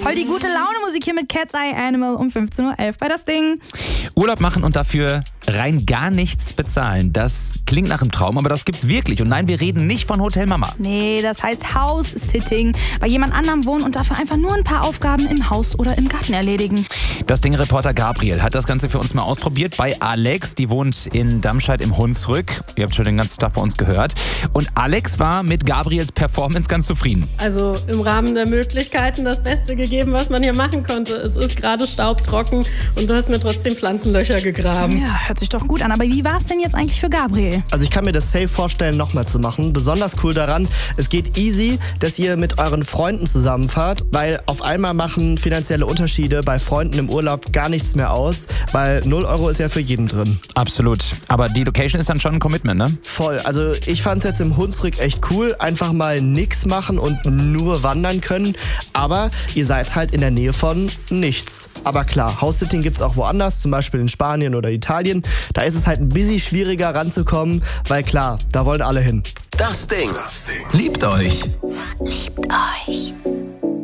voll die gute Laune-Musik hier mit Cat's Eye Animal um 15.11 Uhr bei Das Ding. Urlaub machen und dafür rein gar nichts bezahlen. Das klingt nach einem Traum, aber das gibt's wirklich. Und nein, wir reden nicht von Hotel Mama. Nee, das heißt House-Sitting. Bei jemand anderem wohnen und dafür einfach nur ein paar Aufgaben im Haus oder im Garten erledigen. Das Ding-Reporter Gabriel hat das Ganze für uns mal ausprobiert bei Alex. Die wohnt in Damscheid im Hunsrück. Ihr habt schon den ganzen Tag bei uns gehört. Und Alex war mit Gabriels Performance ganz zufrieden. Also im Rahmen der Möglichkeiten das Beste gegeben, was man hier machen konnte. Es ist gerade staubtrocken und du hast mir trotzdem Pflanzenlöcher gegraben. Ja, hört sich doch gut an. Aber wie war es denn jetzt eigentlich für Gabriel? Also ich kann mir das safe vorstellen, nochmal zu machen. Besonders cool daran, es geht easy, dass ihr mit euren Freunden zusammenfahrt, weil auf einmal machen finanzielle Unterschiede bei Freunden im Urlaub gar nichts mehr aus, weil 0 Euro ist ja für jeden drin. Absolut. Aber die Location ist dann schon ein Commitment, ne? Voll. Also ich fand es jetzt im Hunsrück echt cool. Einfach mal nix machen und nur wandern können. Aber ihr seid halt in der Nähe von nichts. Aber klar, House-Sitting gibt's auch woanders, zum Beispiel in Spanien oder Italien. Da ist es halt ein bisschen schwieriger ranzukommen, weil klar, da wollen alle hin. Das Ding. Liebt euch. Liebt euch.